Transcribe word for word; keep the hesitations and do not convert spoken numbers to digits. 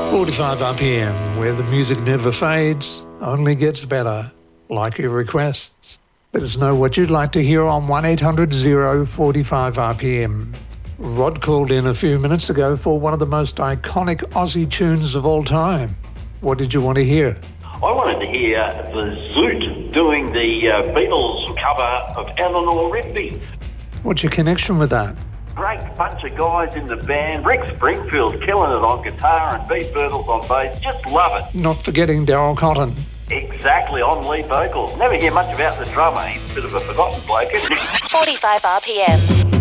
forty-five R P M, where the music never fades, only gets better, like your requests. Let us know what you'd like to hear on one eight hundred oh forty-five R P M. Rod called in a few minutes ago for one of the most iconic Aussie tunes of all time. What did you want to hear? I wanted to hear the Zoot doing the uh, Beatles cover of Eleanor Rigby. What's your connection with that? Great bunch of guys in the band. Rick Springfield's killing it on guitar and Pete Birtles on bass. Just love it. Not forgetting Daryl Cotton. Exactly, on lead vocals. Never hear much about the drummer. He's a bit of a forgotten bloke, isn't he? forty-five R P M.